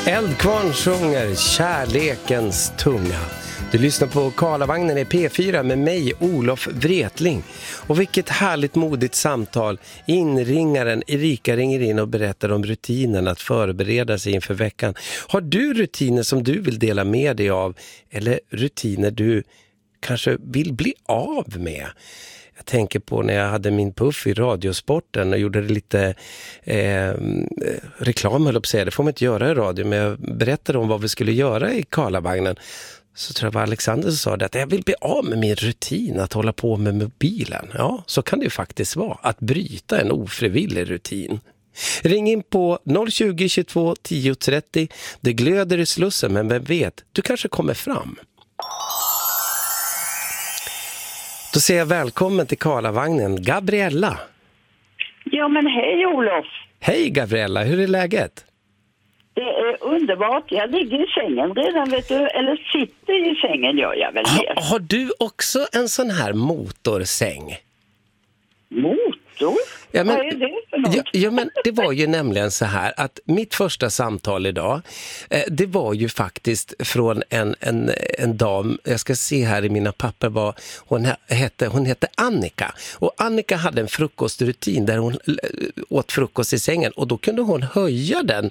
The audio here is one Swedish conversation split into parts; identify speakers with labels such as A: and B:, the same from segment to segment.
A: Eldkvarn sjunger Kärlekens tunga. Du lyssnar på Karlavagnen i P4 med mig, Olof Wretling. Och vilket härligt modigt samtal. Inringaren Erika ringer in och berättar om rutinen att förbereda sig inför veckan. Har du rutiner som du vill dela med dig av? Eller rutiner du kanske vill bli av med? Jag tänker på när jag hade min puff i Radiosporten och gjorde lite reklam, höll jag på att säga. Det får man inte göra i radio, men jag berättade om vad vi skulle göra i Karlavagnen. Så tror jag var Alexander som sa det, att jag vill bli av med min rutin att hålla på med mobilen. Ja, så kan det ju faktiskt vara, att bryta en ofrivillig rutin. Ring in på 020 22 10 30. Det glöder i slussen, men vem vet, du kanske kommer fram. Då säger jag välkommen till Karlavagnen, Gabriella.
B: Ja, men hej Olof.
A: Hej Gabriella, hur är läget?
B: Det är underbart. Jag ligger i sängen redan, vet du. Eller sitter i sängen, gör jag väl mer.
A: Har du också en sån här motorsäng?
B: Motor?
A: Ja, men,
B: vad är det för något?
A: Ja, men det var ju nämligen så här att mitt första samtal idag, det var ju faktiskt från en dam, jag ska se här i mina papper vad hon hette Annika. Och Annika hade en frukostrutin där hon åt frukost i sängen och då kunde hon höja den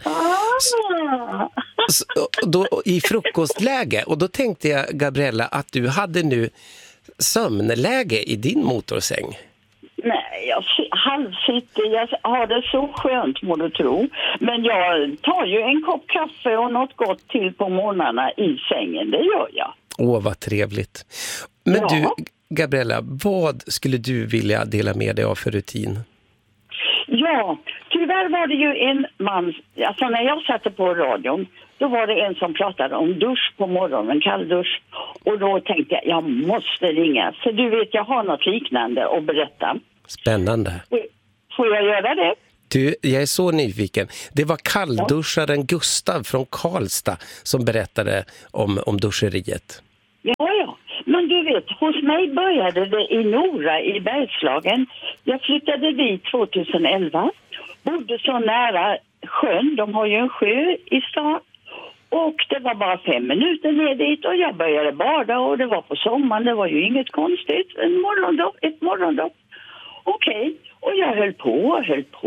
A: då, i frukostläge. Och då tänkte jag, Gabriella, att du hade nu sömnläge i din motorsäng.
B: Nej, jag halvsitter. Jag har det så skönt, må du tro. Men jag tar ju en kopp kaffe och något gott till på morgnarna i sängen. Det gör jag.
A: Åh, vad trevligt. Men
B: ja.
A: Du, Gabriella, vad skulle du vilja dela med dig av för rutin?
B: Ja, tyvärr var det ju en man... Alltså när jag satte på radion, då var det en som pratade om dusch på morgonen, kalldusch. Och då tänkte jag måste ringa. För du vet, jag har något liknande att berätta.
A: Spännande.
B: Får jag göra det?
A: Du, jag är så nyfiken. Det var kallduscharen Gustav från Karlstad som berättade om duscheriet.
B: Ja. Men du vet, hos mig började det i Nora i Bergslagen. Jag flyttade dit 2011. Bodde så nära sjön. De har ju en sjö i stan. Och det var bara 5 minuter ner dit och jag började bada och det var på sommaren. Det var ju inget konstigt. Ett morgondopp. Okej. Och jag höll på.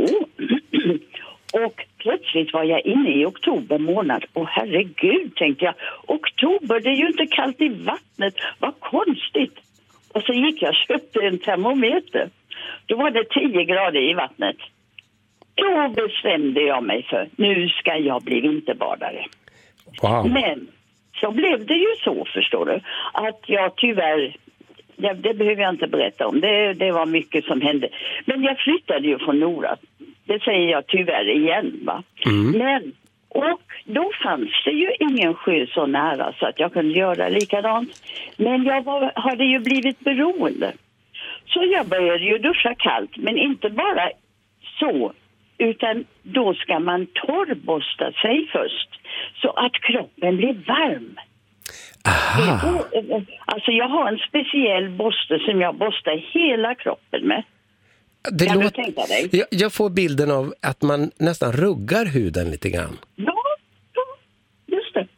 B: Och plötsligt var jag inne i oktober månad. Och herregud, tänkte jag. Oktober, det är ju inte kallt i vattnet. Vad konstigt. Och så gick jag och köpte en termometer. Då var det 10 grader i vattnet. Då bestämde jag mig för, nu ska jag bli vinterbadare.
A: Wow.
B: Men så blev det ju så, förstår du. Att jag tyvärr, det behöver jag inte berätta om. Det var mycket som hände. Men jag flyttade ju från Nora. Det säger jag tyvärr igen, va. Men, och då fanns det ju ingen sjö så nära så att jag kunde göra likadant. Men jag hade ju blivit beroende. Så jag började ju duscha kallt, men inte bara så. Utan då ska man torrborsta sig först så att kroppen blir varm.
A: Aha.
B: Alltså jag har en speciell borste som jag borstar hela kroppen med. Kan du tänka dig?
A: Jag får bilden av att man nästan ruggar huden lite grann.
B: Ja, just det.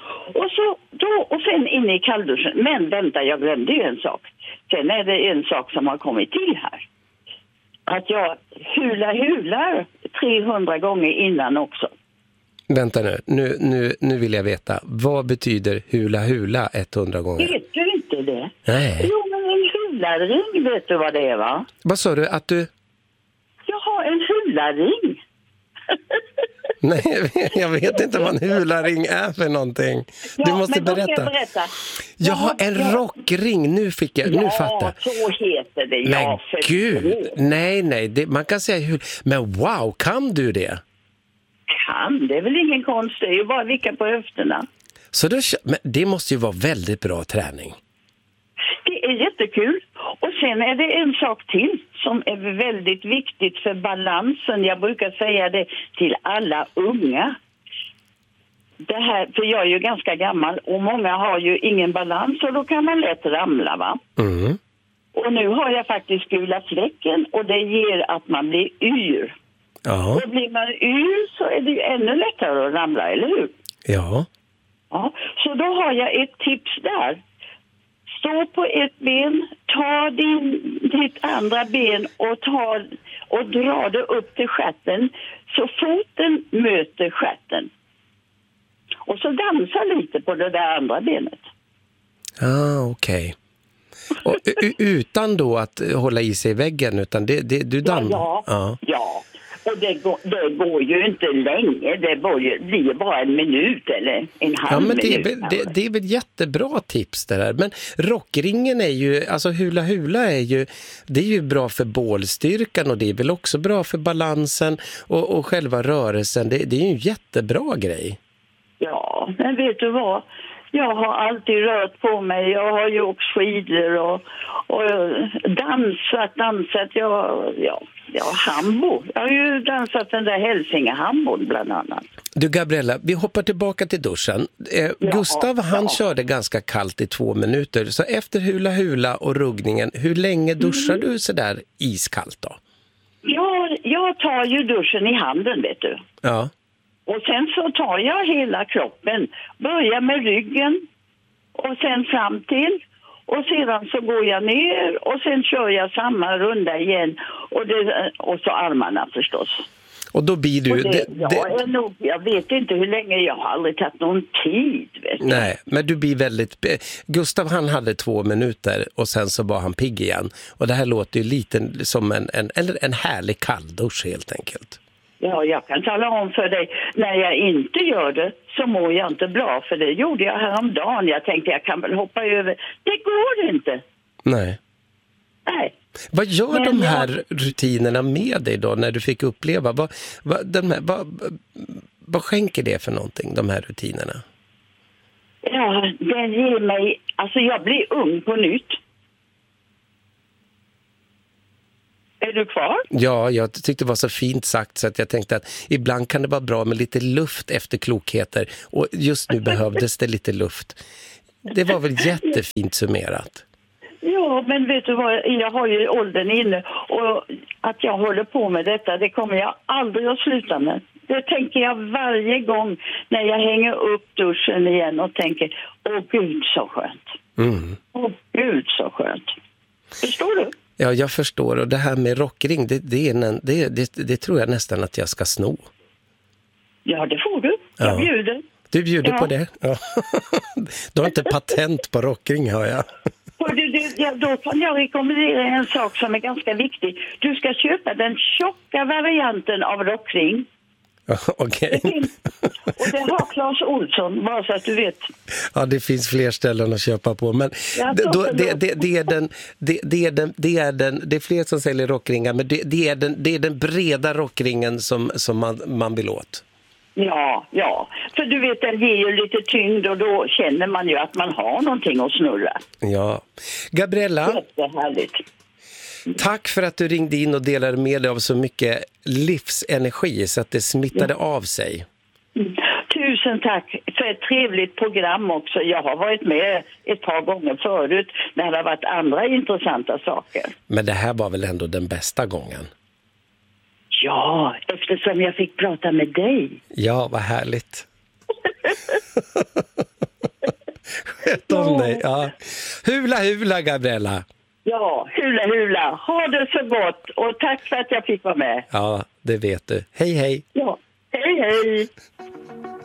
B: Och sen inne i kallduschen. Men vänta, jag glömde ju en sak. Sen är det en sak som har kommit till här. Att jag hular 300 gånger innan också.
A: Vänta nu vill jag veta. Vad betyder hula 100 gånger?
B: Vet du inte det?
A: Nej.
B: Jo, men en hularing, vet du vad det är, va?
A: Vad sa du? Att du...
B: Jag har en hularing.
A: Nej, jag vet inte vad en hularing är för någonting. Du måste berätta. Jag har en rockring. Nu fattar.
B: Ja, så heter det.
A: Men gud. Nej. Man kan säga men wow, kan du det?
B: Det är väl ingen konst. Det är ju bara vicka på höfterna.
A: Så men det måste ju vara väldigt bra träning.
B: Det är jättekul. Och sen är det en sak till som är väldigt viktigt för balansen. Jag brukar säga det till alla unga. Det här, för jag är ju ganska gammal och många har ju ingen balans och då kan man lätt ramla, va?
A: Mm.
B: Och nu har jag faktiskt gula fläcken och det ger att man blir yr.
A: Ja.
B: Och blir man yr så är det ju ännu lättare att ramla, eller hur?
A: Ja.
B: Ja, så då har jag ett tips där. Stå på ett ben, ta ditt andra ben och dra det upp till stjärten så foten möter stjärten. Och så dansa lite på det där andra benet.
A: Okej. Och utan då att hålla i sig i väggen, utan du dansar?
B: Ja. Och det går ju inte länge. Det blir bara en minut eller en halv minut.
A: Det är väl jättebra tips det här. Men rockringen är ju, alltså hula är ju, det är ju bra för bålstyrkan och det är väl också bra för balansen och själva rörelsen. Det är ju en jättebra grej. Ja,
B: men vet du vad? Jag har alltid rört på mig. Jag har ju åkt skidor och dansat. Jag har hambo. Jag har ju dansat den där Hälsingehambon bland annat.
A: Du Gabriella, vi hoppar tillbaka till duschen. Gustav, han körde ganska kallt i 2 minuter. Så efter hula och ruggningen, hur länge duschar du så där iskallt då?
B: Jag tar ju duschen i handen, vet du.
A: Ja.
B: Och sen så tar jag hela kroppen. Börjar med ryggen och sen fram till. Och sedan så går jag ner och sen kör jag samma runda igen. Och så armarna förstås. Och då blir du... Jag vet inte hur länge, jag har aldrig tagit någon tid. Vet du. Nej, men du blir väldigt... Gustav, han hade 2 minuter och sen så var han pigg igen. Och det här låter ju lite som en härlig kalldusch helt enkelt. Ja, jag kan tala om för dig, när jag inte gör det så mår jag inte bra, för det gjorde jag häromdagen. Jag tänkte jag kan väl hoppa över. Det går inte. Nej. Vad gör de här rutinerna med dig då när du fick uppleva? Vad skänker det för någonting, de här rutinerna? Ja, det ger mig... Alltså jag blir ung på nytt. Är du kvar? Ja, jag tyckte det var så fint sagt så att jag tänkte att ibland kan det vara bra med lite luft efter klokheter. Och just nu behövdes det lite luft. Det var väl jättefint summerat. Ja, men vet du vad? Jag har ju åldern inne och att jag håller på med detta, det kommer jag aldrig att sluta med. Det tänker jag varje gång när jag hänger upp duschen igen och tänker, åh gud så skönt. Åh gud så skönt. Förstår du? Ja, jag förstår. Och det här med rockring, det tror jag nästan att jag ska sno. Ja, det får du. Jag bjuder. Du bjuder på det? Ja. Du har inte patent på rockring, hör jag. Då kan jag rekommendera en sak som är ganska viktig. Du ska köpa den tjocka varianten av rockring. Okej. Och det har Claes Olsson, bara så att du vet. Ja, det finns fler ställen att köpa på. Men det är fler som säljer rockringar, men det är den breda rockringen som man vill åt. Ja, för du vet, den ger ju lite tyngd och då känner man ju att man har någonting att snurra. Ja. Gabriella, jättehärligt. Tack för att du ringde in och delade med dig av så mycket livsenergi så att det smittade av sig. Tusen tack för ett trevligt program också. Jag har varit med ett par gånger förut när det har varit andra intressanta saker. Men det här var väl ändå den bästa gången? Ja, eftersom jag fick prata med dig. Ja, vad härligt. Sköt om dig. Ja. Hula, Gabriella. Ja, hula. Ha det så gott och tack för att jag fick vara med. Ja, det vet du. Hej. Ja, hej.